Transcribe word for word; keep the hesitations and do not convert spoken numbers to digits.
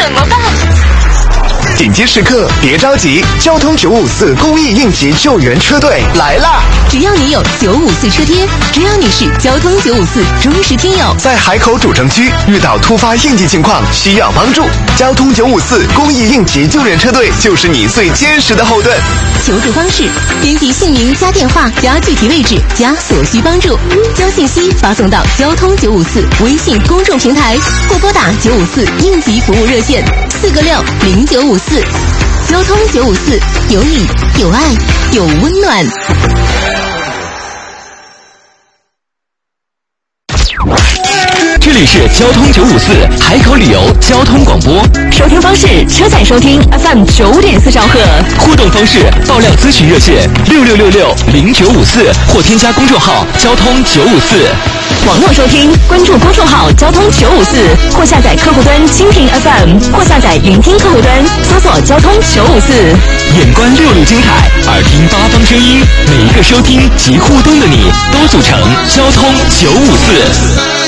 怎么办？ 紧急时刻别着急，交通九五四公益应急救援车队来啦！ 只要你有九五四车贴，只要你是交通九五四忠实听友， 在海口主城区遇到突发应急情况需要帮助，交通九五四公益应急救援车队就是你最坚实的后盾。 求助方式：编辑姓名加电话加具体位置加所需帮助，将信息发送到交通九五四微信公众平台，或拨打九五四应急服务热线四个六零九五四。交通九五四，有你有爱有温暖。 这里是交通九五四海口旅游交通广播， 收听方式：车载收听 F M 九点四兆赫， 互动方式：爆料咨询热线六六六六零九五四，或添加公众号交通九五四。 网络收听，关注公众号交通九五四，或下载客户端蜻蜓 F M， 或下载云听客户端，搜索交通九五四。 眼观六路精彩，耳听八方声音，每一个收听及互动的你，都组成交通九五四。